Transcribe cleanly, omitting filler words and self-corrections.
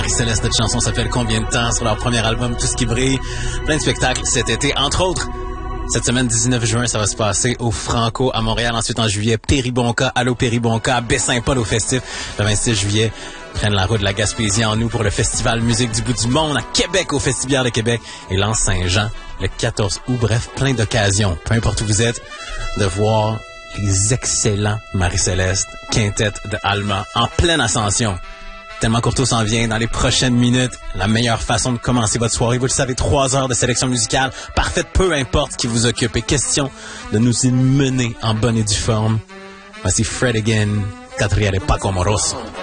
Marie-Céleste, notre chanson s'appelle Combien de temps sur leur premier album Tout ce qui brille. Plein de spectacles cet été, entre autres. Cette semaine, 19 juin, ça va se passer au Franco à Montréal. Ensuite, en juillet, Péribonka, Allô Péribonka, Baie-Saint-Paul au Festif. Le 26 juillet, prennent la route de la Gaspésie en nous pour le Festival Musique du bout du monde à Québec, au Festival de Québec. Et Lens-Saint-Jean, le 14 août. Bref, plein d'occasions, peu importe où vous êtes, de voir les excellents Marie-Céleste, quintette de Alma, en pleine ascension. Tellement Courteau s'en vient dans les prochaines minutes. La meilleure façon de commencer votre soirée, vous le savez, 3 heures de sélection musicale parfaite, peu importe ce qui vous occupe. Et question de nous y mener en bonne et due forme. Voici Fred again, Catriere Paco Moroso.